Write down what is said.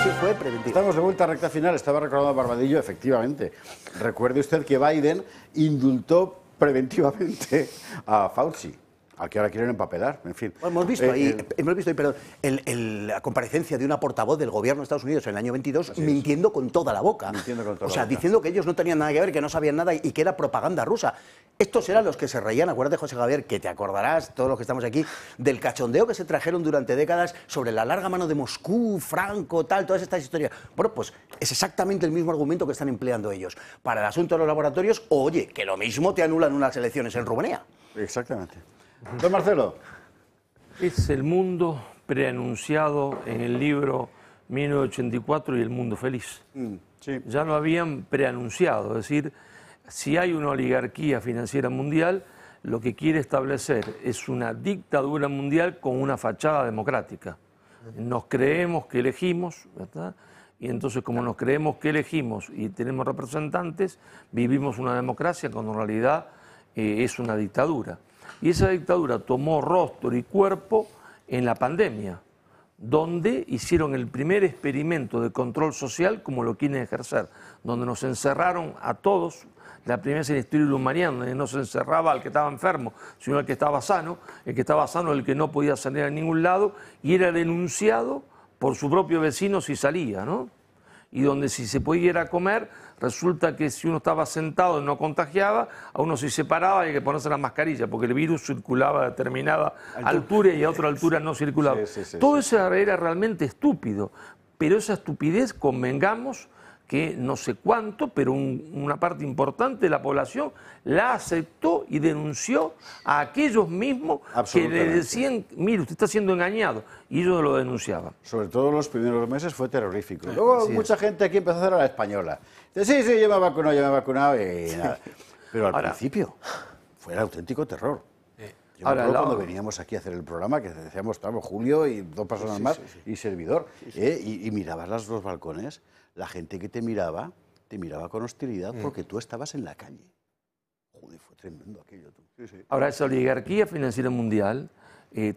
fue preventivo. Estamos de vuelta a recta final. Estaba recordando Barbadillo, efectivamente. Recuerde usted que Biden indultó preventivamente a Fauci, al que ahora quieren empapelar, en fin. Bueno, hemos visto ahí, perdón, la comparecencia de una portavoz del gobierno de Estados Unidos en el año 22 mintiendo con toda la boca. Mintiendo con toda o sea, la boca. diciendo que ellos no tenían nada que ver, que no sabían nada y que era propaganda rusa. Estos eran los que se reían, acuérdate, José Javier, que te acordarás, todos los que estamos aquí, del cachondeo que se trajeron durante décadas sobre la larga mano de Moscú, Franco, tal, todas estas historias. Bueno, pues es exactamente el mismo argumento que están empleando ellos para el asunto de los laboratorios. Oye, que lo mismo te anulan unas elecciones en Rumanía. Exactamente. Don Marcelo. Es el mundo preanunciado en el libro 1984 y el mundo feliz. Sí. Ya lo habían preanunciado, es decir, si hay una oligarquía financiera mundial, lo que quiere establecer es una dictadura mundial con una fachada democrática. Nos creemos que elegimos, ¿verdad? Y entonces como nos creemos que elegimos y tenemos representantes, vivimos una democracia cuando en realidad es una dictadura. Y esa dictadura tomó rostro y cuerpo en la pandemia, donde hicieron el primer experimento de control social como lo quieren ejercer, donde nos encerraron a todos, la primera vez en la historia de la humanidad, donde no se encerraba al que estaba enfermo, sino al que estaba sano, el que estaba sano el que no podía salir a ningún lado, y era denunciado por su propio vecino si salía, ¿no? Y donde si se podía ir a comer, resulta que si uno estaba sentado y no contagiaba, a uno si se paraba hay que ponerse la mascarilla, porque el virus circulaba a determinada altura y a otra altura no circulaba. Todo eso era realmente estúpido, pero esa estupidez, convengamos que no sé cuánto, pero una parte importante de la población la aceptó y denunció a aquellos mismos que le decían, mire, usted está siendo engañado, y ellos lo denunciaban. Sobre todo los primeros meses fue terrorífico. Luego mucha gente aquí empezó a hacer a la española. Dice, sí, yo me he vacunado y nada. Pero al principio fue el auténtico terror. Yo me acuerdo cuando veníamos aquí a hacer el programa, que decíamos, estábamos Julio y dos personas más, y servidor, y mirabas los balcones, la gente que te miraba con hostilidad porque tú estabas en la calle. Joder, fue tremendo aquello. Tú. Ahora, esa oligarquía financiera mundial